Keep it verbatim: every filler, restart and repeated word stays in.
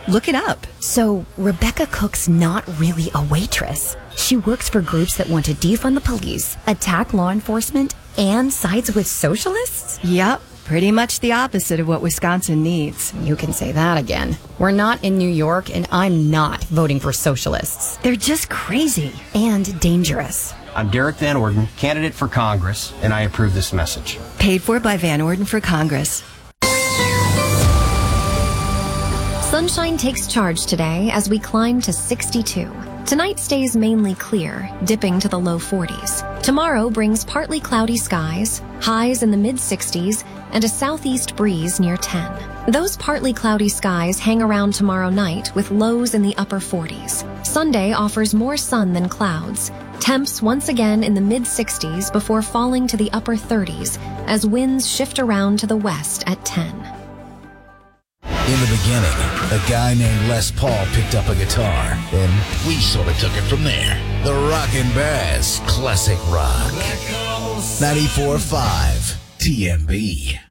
Look it up. So, Rebecca Cook's not really a waitress. She works for groups that want to defund the police, attack law enforcement, and sides with socialists? Yep, pretty much the opposite of what Wisconsin needs. You can say that again. We're not in New York, and I'm not voting for socialists. They're just crazy. And dangerous. I'm Derek Van Orden, candidate for Congress, and I approve this message. Paid for by Van Orden for Congress. Sunshine takes charge today as we climb to sixty-two. Tonight stays mainly clear, dipping to the low forties. Tomorrow brings partly cloudy skies, highs in the mid-sixties, and a southeast breeze near ten. Those partly cloudy skies hang around tomorrow night with lows in the upper forties. Sunday offers more sun than clouds. Temps once again in the mid-sixties before falling to the upper thirties as winds shift around to the west at ten. In the beginning, a guy named Les Paul picked up a guitar, and we sort of took it from there. The Rockin' Bass Classic Rock. ninety-four point five T M B.